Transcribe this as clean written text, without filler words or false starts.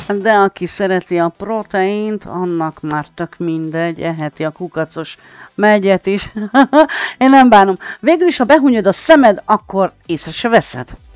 De aki szereti a proteint, annak már tök mindegy, eheti a kukacos megyet is. Én nem bánom. Végül is, ha behunyod a szemed, akkor észre se veszed.